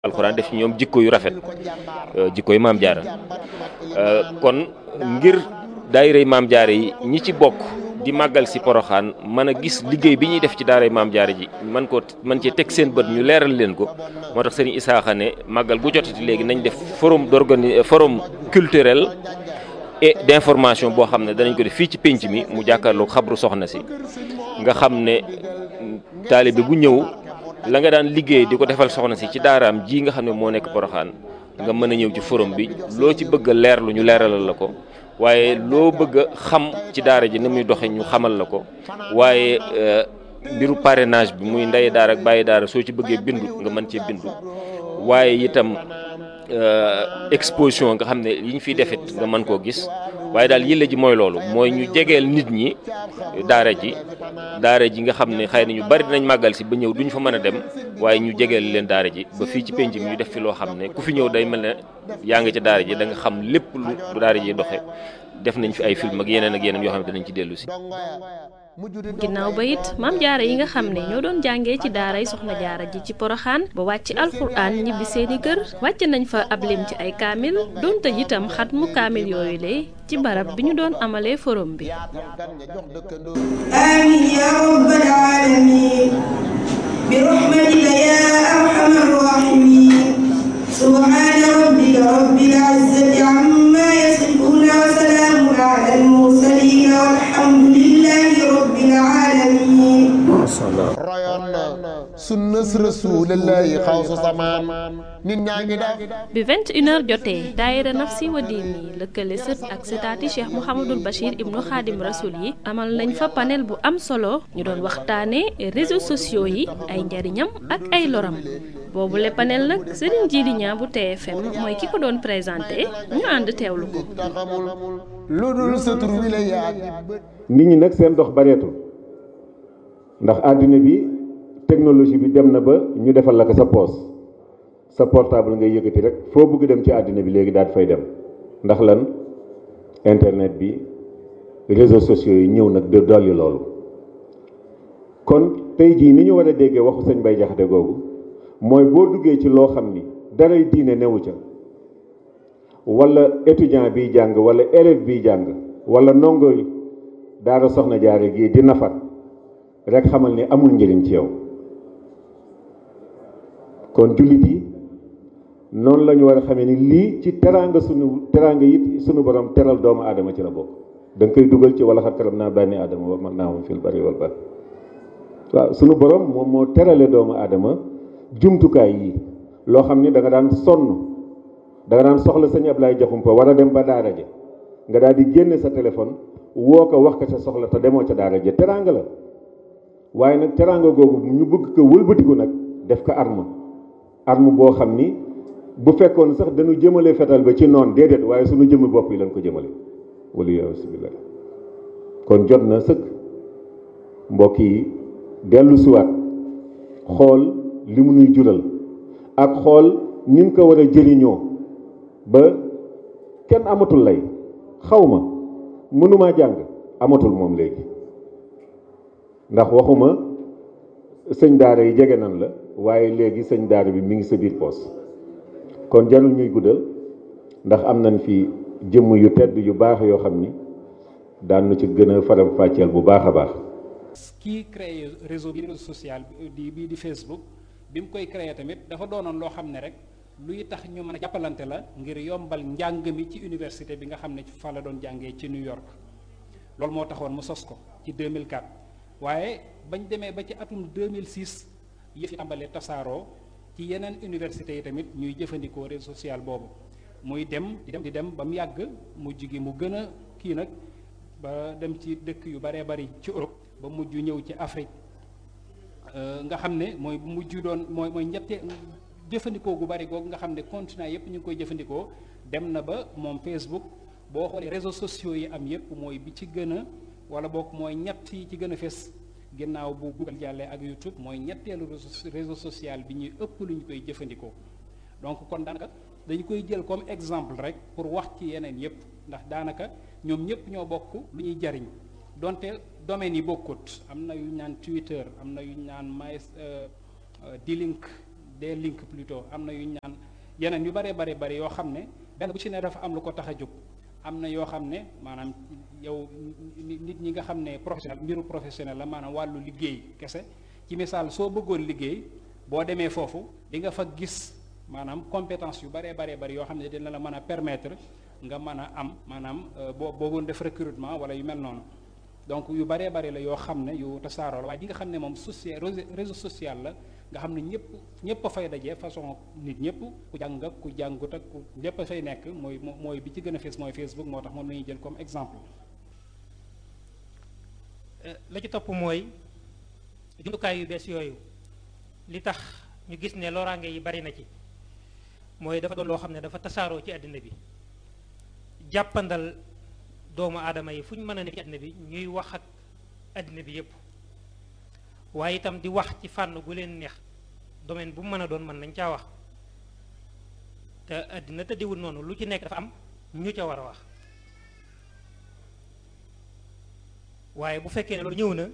alxuraan def ci ñoom jikko yu rafet jikko yu maam jaara kon ngir daayirey maam jaara yi ñi ci bokk di màggal si poroxaan mën a gis liggéey bi ñuy def ci daaray maam jaara ji man cee teg seen bët ñu leeral leen ko moo tax sëriñ Isaaxa ne màggal gu jotati léegi nañ def forum culturel et d'information boo xam ne danañ ko def fii ci pénc mi mu jàkkaarloog xabru soxna si nga xam ne taalibe bu ñëw la nga daan liggéey di ko defal soxna si ci daaraam ji nga xam ne moo nekk poroxaan nga mën a ñëw ci forum bi loo ci bëgg a leerlu ñu leeralal la ko waaye loo bëgg a xam ci daara ji ni muy doxe ñu xamal la ko waaye mbiru parrainage bi muy ndey daara ak bàyyi daara soo ci bëggee bindu nga mën cee bindu waaye itam exposition nga xam ne yi ñu fiy defit nga mën koo gis waaye daal yëlla ji mooy loolu mooy ñu jegeel nit ñi daara ji nga xam ne xëy na ñu bari dinañ màggal si ba ñëw duñu fa mën a dem waaye ñu jegeel leen daara ji ba fii ci penc mi ñu def fi loo xam ne ku fi ñëw day mel ne yaa ngi ca daara ji da nga xam lépp lu daara ji doxe def nañ fi ay film ak yeneen yoo xam ne dinañ ci dellu si. ginnaaw ba it maam jaara yi nga xam ne ñoo doon jàngee ci daaray soxna jaara ji ci poroxaan ba wàcc alxuraan ñibbi seeni kër wàcc nañ fa ab lim ci ay kaamil doonte itam xat mu kaamil yooyu lee ci barab bi ñu doon amalee forum bi. amiin yaa rabbal aalamiin bi rahmatika yaa arhamar raahimiin subhaana rabbika rabbil izzati ammaa yasifuun wa salaamun alal mursaliin walhamdulillaahi rabbil aalamiin. royoon na sunnas rasuulillaahi xawsu samaan nit ñaa ngi def bi 21h jotee daayira nafsi wa diini lëkkale sët ak sëtaati Cheikh Mouhamadul Bachir ibnu Xaadim Rasul yi amal nañ fa panel bu am solo ñu doon waxtaane réseaux sociaux yi ay njariñam ak ay loram boobu le panel nag Serigne Djily Niang bu TFM mooy ki ko doon présenté ñu ànd teewlu ko. lu dul sa tur wi la yaag nit ñi nag seen dox bareetul ndax àddina bi technologie bi dem na ba ñu defal la ko sa poos sa portable ngay yëkkati rek foo bëgg dem ci àddina bi léegi daal fay dem ndax lan internet bi réseaux sociaux yi ñëw nag de dolli loolu kon tey jii ni ñu war a déggee waxu sëñ Bay Jaxate googu mooy boo duggee ci loo xam ni daray diine newu ca wala étudiant biy jàng wala élève biy jàng wala ndongo daara soxna jaare gii di nafar rek xamal ni amul njëriñ ci yow kon jullit yi noonu la ñu war a xamee ni lii ci teraanga yi sunu borom teral doomu aadama ci la bokk da nga koy dugal ci wala xat karam naa bànni aadama wa man naa fil bari wal bahr waaw sunu borom moom moo terale doomu aadama jumtukaay yi loo xam ni da nga daan sonn da nga daan soxla sëñ Ablaye Jaxumpa war a dem ba daara ja nga daal di génne sa téléphone woo ko wax ko sa soxla te demoo ca daara ja teraanga la waaye nag teraanga googu ñu bëgg ko wëlbatiku nag def ko arme boo xam ni bu fekkoon sax dañu jëmale fetal ba ci noon déedéet waaye suñu jëmmi bopp yi lañ ko jëmale wala yasubillah kon jot na sëkk mbokk yi dellu siwaat xool li mu nuy jural ak xool nin ko war a jëriñoo ba kenn amatul lay xawma mënumaa jàng amatul moom léegi ndax waxuma sëñ daara yi jege nan la waaye léegi sëñ daara bi mi ngi sa biir poos kon jarul ñuy guddal ndax am nañ fi jëmm yu tedd yu baax yoo xam ni daan na ci gën a faram fàcceel bu baax a baax. kii créé réseau social bii di Facebook bi mu koy créé tamit dafa doonoon loo xam ne rek luy tax ñu mën a jàppalante la ngir yombal njàng mi ci université bi nga xam ne fa la doon jàngee ci New York loolu moo taxoon mu sos ko ci 2004 waaye bañ demee ba ci atum 2006 yëf yi tàmbalee tasaaroo ci yeneen université yi tamit ñuy jëfandikoo réseau social boobu muy dem di dem ba mu yàgg mujj gi mu gën a kii nag ba dem ci dëkk yu baree bari ci Europe ba mujj ñëw ci Afrique nga xam ne mooy mujj doon mooy ñette jëfandikoo gu bari googu nga xam ne continent yépp ñu ngi koy jëfandikoo dem na ba moom Facebook boo xoolee réseaux sociaux yi am yépp mooy bi ci gën a wala boog mooy ñett yi ci gën a fes ginnaaw bu Google jàllee ak YouTube mooy ñetteelu réseau social bi ñuy ëpp lu ñu koy jëfandikoo donc kon daanaka dañu koy jël comme exemple rek pour wax ci yeneen yépp ndax daanaka ñoom ñépp ñoo bokk lu ñuy jariñ donte domaines yi bokkut am na yu ñu naan Twitter am na yu ñu naan D-Link des links plutôt am na yu ñu naan yeneen yu bëree bëri yoo xam ne benn bu ci ne dafa am lu ko tax a jóg. am na yoo xam ne maanaam yow nit ñi nga xam ne professionnel mbiru professionnel la maanaam wàllu liggéey kese ci misaal soo bëggoon liggéey boo demee foofu di nga fa gis maanaam compétence yu bëree bëri yoo xam ne dina la mën a permettre nga mën a am maanaam boo bëggoon def recrutement wala yu mel noonu donc yu bëree bëri la yoo xam ne yu tasaaroo la waaye di nga xam ne moom réseau social la nga xam ne ñëpp a fay daje façon nit ñëpp ku jàng ak ku jàngut ak ku ñëpp a fay nekk mooy bi ci gën a fees mooy Facebook moo tax moom la ñuy jël comme exemple. la ci topp mooy jumtukaay yu bees yooyu li tax ñu gis ne loraange yi bari na ci mooy dafa doon loo xam ne dafa tasaaroo ci àddina bi jàppandal doomu aadama yi fu ñu mën a nekk ci àddina bi ñuy wax ak àddina bi yépp waaye itam di wax ci fànn gu leen neex domaine bu mu mën a doon mën nañ caa wax te àddina tëddiwul noonu lu ci nekk dafa am ñu ca war a wax waaye bu fekkee ne loolu ñëw na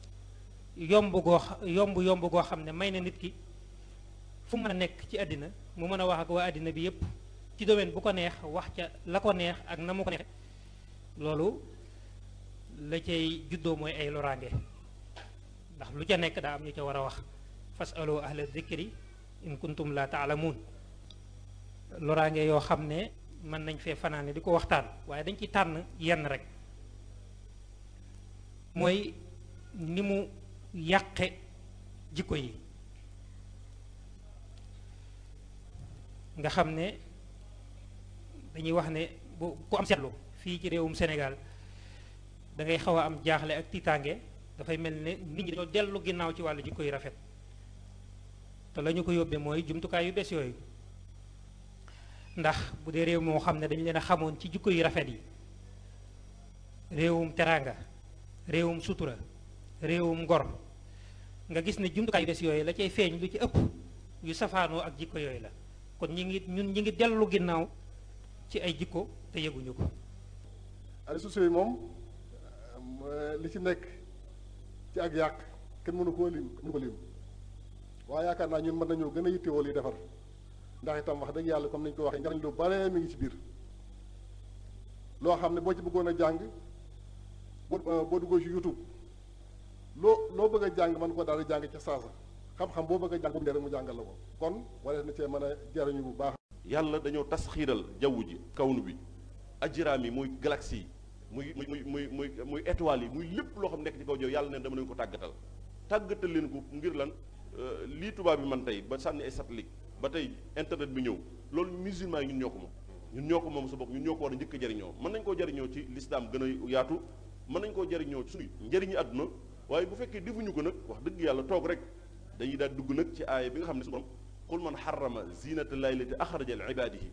yomb goo xam ne may na nit ki fu mën a nekk ci àddina mu mën a wax ak waa àddina bi yépp ci domaine bu ko neex wax ca la ko neex ak na mu ko neex loolu la cay juddoo mooy ay loraange ndax lu ca nekk daa am ñu ca war a wax fasalu ahla dhikri in kuntum la taalamuun loraange yoo xam ne mën nañ fee fanaane di ko waxtaan waaye dañ ci tànn yenn rek mooy ni mu yàqe jikko yi nga xam ne dañuy wax ne bu ku am seetlu fii ci réewum Sénégal da ngay xaw a am jaaxle ak tiitaange dafay mel ne nit ñi dañoo dellu ginnaaw ci wàllu jikko yu rafet te la ñu ko yóbbee mooy jumtukaay yu bees yooyu ndax bu dee réew moo xam ne dañu leen a xamoon ci jikko yu rafet yi réewum teraanga réewum sutura réewum ngor nga gis ne jumtukaay yu bees yooyu la cay feeñ lu ci ëpp yu safaanoo ak jikko yooyu la kon ñi ngi dellu ginnaaw ci ay jikko te yëguñu ko. réseaux sociaux yi moom li ci nekk ci ak yàq kenn mënu ko lim waaye yaakaar naa ñun mën nañoo gën a yittewoo li defar ndax itam wax dëgg yàlla comme ni ñu ko waxee njariñ lu bare mi ngi ci biir loo xam ne boo ci bëggoon a jàng boo duggoo ci YouTube loo bëgg a jàng mën ko daal di jàng ca saasa xam-xam boo bëgg a jàng boobu rek mu jàngal la ko kon wala na cee mën a jariñu bu baax. yàlla dañoo tasxiiral jaww ji kawnu bi ajraam yi muy galaxie yi muy étoiles yi muy lépp loo xam nekk ci kaw jow yàlla ne dama leen ko tàggatal leen ko ngir lan lii tubaab bi man tey ba sànni ay satellite ba tey internet bi ñëw loolu musulman yi ñun ñoo ko moom sa bopp ñun ñoo ko war a njëkk a jariñoo mën nañ koo jariñoo ci lislaam gën a yaatu mën nañ koo jariñoo ci suñu njëriñi àdduna waaye bu fekkee defuñu ko nag wax dëgg yàlla toog rek dañuy daal dugg nag ci aaya bi nga xam ne su borom qul man xarama zinata llahi allati axraja li ibadihi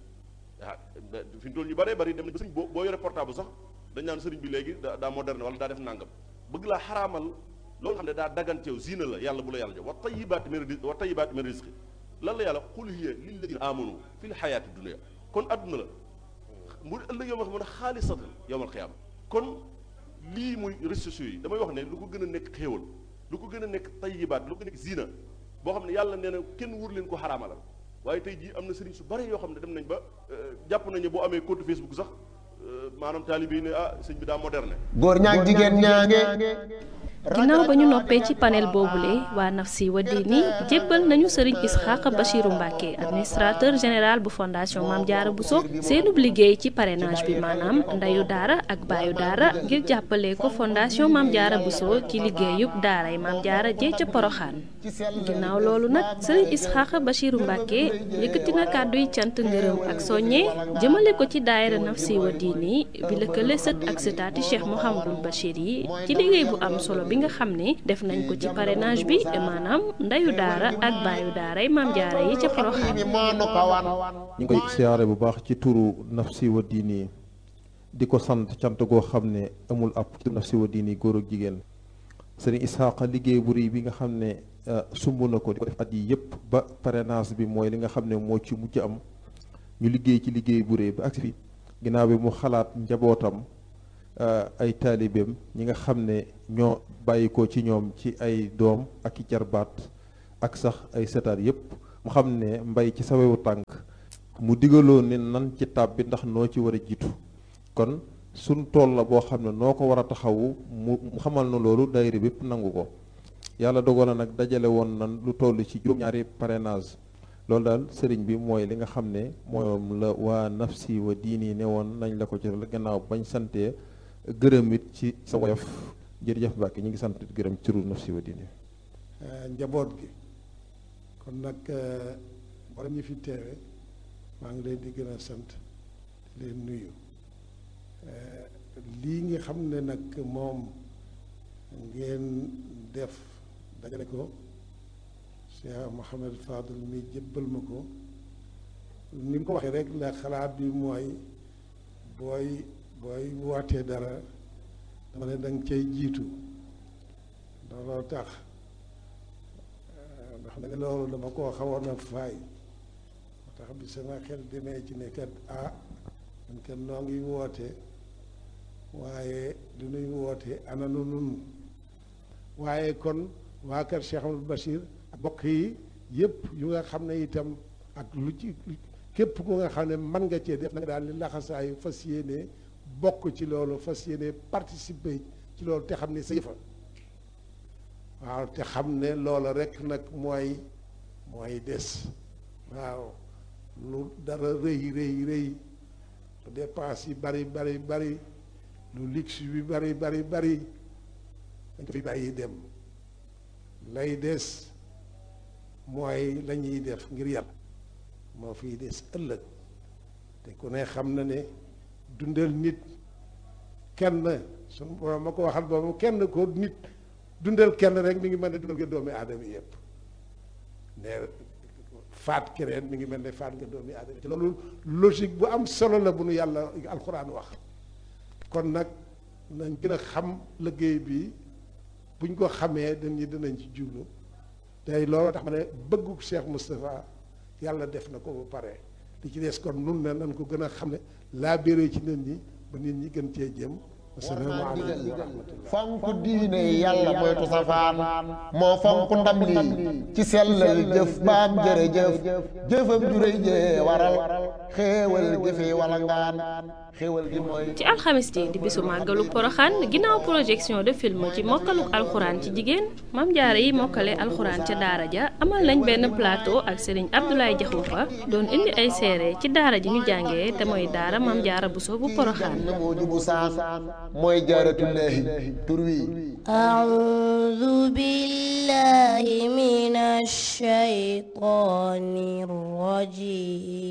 fi mu toll ñu bëree bëri dem na ba sëriñ boo yore portable sax dañ naan sëriñ bi léegi daa moderne wala daa def nàngam bëgg laa xaraamal loolu xam ne daa daganteew zina la yàlla bu la yàlla jox wa tayyibaati min rizqi lan la yàlla qul hiya lilladina amanu fi l xayaati dunia kon adduna la mu ëllëg yow ma xam ne xaalisatan yowmal qiyaama kon lii muy réseaux sociaux yi damay wax ne lu ko gën a nekk xéewal lu ko gën a nekk tayyibaat lu ko nekk zina boo xam ne yàlla nee na kenn wur leen ko xaraamalal waaye tey jii am na sëriñ su bari yoo xam ne dem nañ ba jàpp nañu boo amee compte Facebook sax maanaam taalibe yi ne sëñ bi daa moderne. góor ñaag jigéen ñaange. ginnaaw ba ñu noppee ci panel boobule waa Nafsi wa Diini jébbal nañu sëriñ Isxaaq Bachiru Mbàkke administrateur général bu fondation Mame Diarra Bousso seenub liggéey ci parrainage bi maanaam ndeyu daara ak baayu daara ngir jàppale ko fondation Mame Diarra Bousso ci liggéeyub daaray Mame Diarra jee ca Poroxaan ginnaaw loolu nag sëriñ Isxaaq Bachiru Mbàkke yëkkati na kàdduy cant ngërëm ak soññe jëmale ko ci daayira Nafsi wa Diini bi lëkkale sët ak sëtaati Cheikh Mouhamadul Bachir yi ci liggéey bu am solo bi nga xam ne def nañ ko ci parrainage bi maanaam ndeyu daara ak baayu daaray Mame Diarra yi ca Porokhane. ñu ngi koy siyaare bu baax ci turu Nafsi wa Diini di ko sant cant goo xam ne amul ab Nafsi wa Diini góor ak jigéen sëriñ Isxaaqa liggéey bu rëy bi nga xam ne sumb na ko di ko def at yi yëpp ba parrainage bi mooy li nga xam ne moo ci mujj am ñu liggéey ci liggéey bu rëy ba agsi fi ginnaaw bi mu xalaat njabootam ay taalibeem ñi nga xam ne ñoo bàyyi ko ci ñoom ci ay doom ak i jarbaat ak sax ay setaat yépp mu xam ne mbay ci sawewu tànk mu digaloo ne nan ci tab bi ndax noo ci war a jiitu kon suñ tool la boo xam ne noo ko war a taxawu mu xamal na loolu daayira bépp nangu ko yàlla dogal na nag dajale woon nan lu toll ci juróom-ñaari parrainage loolu daal sëriñ bi mooy li nga xam ne moom la waa nafsi wa diini ne woon nañ la ko ci gannaaw bañ santee gërëm it ci sa woyof jërëjëf Mbàkke ñu ngi sant gërëm ci turu nafsi wa diini njaboot gi kon nag wala ñu fi teewe maa ngi leen di gën a sant di leen nuyu lii nga xam ne nag moom ngeen def dajale ko Cheikh Mouhamed Fadel mi jébbal ma ko ni mu ko waxee rek la xalaat bi mooy booy wootee dara dama ne danga cay jiitu looloo tax ndax nag loolu dama koo xawoon a faay moo tax bi sama xel demee ci ne kat man kat noo ngi woote waaye du nuy woote ana nu nun waaye kon waa kër Cheikh Amadou Bachir ak bokk yi yëpp yu nga xam ne itam ak lu ci képp ku nga xam ne mën nga cee def nag daal li laxasaayu fas yéene bokk ci loolu fas yéene participer ci loolu te xam ne sa yëfa waaw te xam ne loola rek nag mooy des waaw lu dara rëy lu dépense yi bari lu luxe bi bari dañ ko fi bàyyi dem lay des mooy la ñuy def ngir yàlla moo fiy des ëllëg te ku ne xam na ne dundal nit kenn suñu borom ma ko waxal boobu kenn ko nit dundal kenn rek mi ngi mel ne dundal nga doomi aadama yëpp ne faat keneen mi ngi mel ne faat nga doomi aadama te loolu logique bu am solo la bu nu yàlla alxuraan wax kon nag nañ gën a xam liggéey bi buñ ko xamee dinañ ci jublu tey loolu tax ma ne bëggu Cheikh Moustapha yàlla def na ko ba pare li ci des kon nun ne nañ ko gën a xam ne laa béré ci nit ñi ba nit ñi gën cee jëm asalaamaaleykum wa rahmatullah fonk diine yàlla moytu safaan moo fonk ndam lii ci sellal jëf baam jërëjëf jëfam juréy jee waral xéewal gi fi walangaan xéewal gi mooy ci alxamis ji di bisu màggalu poroxaan ginnaaw projection de film ci mokkaluk alxuraan ci jigéen Maam Jaara yi mokkale alxuraan ca daara ja amal nañ benn plateau ak Serigne Abdoulaye Diakhoumpa doon indi ay seere ci daara ji ñu jàngee te mooy daara Maam Jaara Buso bu poroxaan moo jubu saan mooy jaaratullaahi tur wi a'uudu billaahi minash shaytaanir rajiim